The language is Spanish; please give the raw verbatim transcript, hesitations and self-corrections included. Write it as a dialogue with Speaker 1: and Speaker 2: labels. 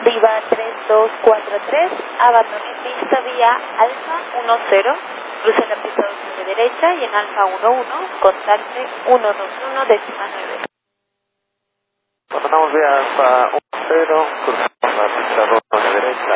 Speaker 1: Viva tres dos cuatro tres, abandone pista vía Alfa uno cero, cruce la pista dos de derecha y en Alfa uno uno, contacte uno dos uno décima nueve.
Speaker 2: Abandonamos vía Alfa uno cero, cruzamos la pista dos de derecha.